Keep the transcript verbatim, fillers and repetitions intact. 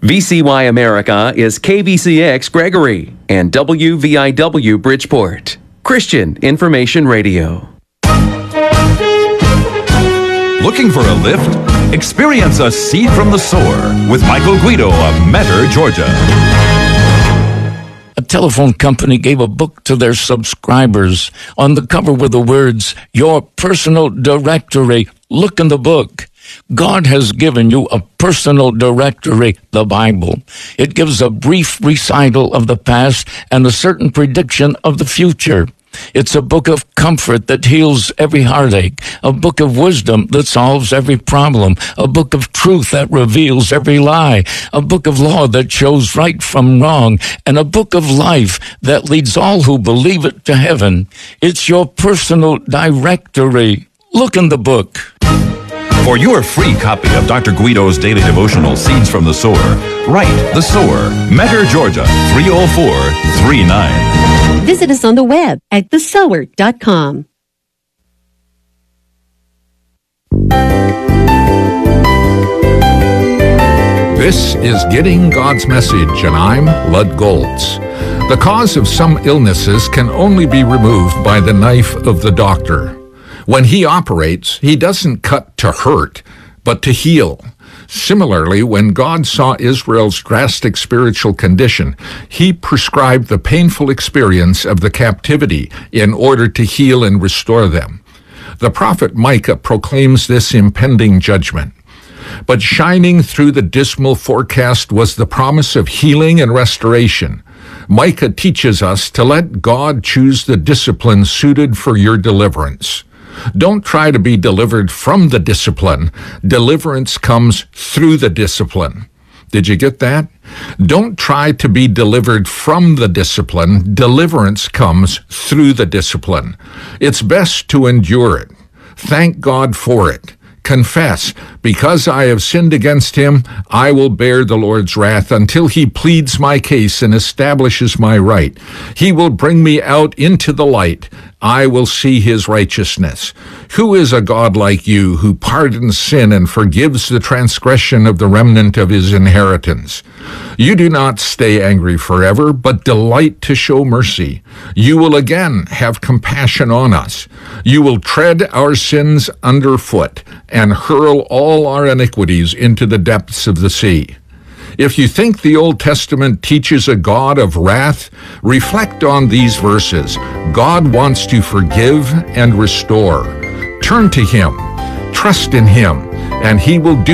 V C Y America is K V C X Gregory and W V I W Bridgeport. Christian Information Radio. Looking for a lift? Experience a seed from the sower with Michael Guido of Metter, Georgia. A telephone company gave a book to their subscribers. On the cover were the words, "Your personal directory. Look in the book." God has given you a personal directory, the Bible. It gives a brief recital of the past and a certain prediction of the future. It's a book of comfort that heals every heartache, a book of wisdom that solves every problem, a book of truth that reveals every lie, a book of law that shows right from wrong, and a book of life that leads all who believe it to heaven. It's your personal directory. Look in the book. For your free copy of Doctor Guido's daily devotional, Seeds from the Sower, write The Sower, Metter, Georgia, three oh four three nine. Visit us on the web at the sower dot com. This is Getting God's Message, and I'm Lud Goltz. The cause of some illnesses can only be removed by the knife of the doctor. When he operates, he doesn't cut to hurt, but to heal. Similarly, when God saw Israel's drastic spiritual condition, he prescribed the painful experience of the captivity in order to heal and restore them. The prophet Micah proclaims this impending judgment. But shining through the dismal forecast was the promise of healing and restoration. Micah teaches us to let God choose the discipline suited for your deliverance. Don't try to be delivered from the discipline. Deliverance comes through the discipline. Did you get that? Don't try to be delivered from the discipline. Deliverance comes through the discipline. It's best to endure it. Thank God for it. Confess, because I have sinned against him, I will bear the Lord's wrath until he pleads my case and establishes my right. He will bring me out into the light. I will see his righteousness. Who is a God like you, who pardons sin and forgives the transgression of the remnant of his inheritance? You do not stay angry forever, but delight to show mercy. You will again have compassion on us. You will tread our sins underfoot and hurl all our iniquities into the depths of the sea. If you think the Old Testament teaches a God of wrath, reflect on these verses. God wants to forgive and restore. Turn to him, trust in him, and he will do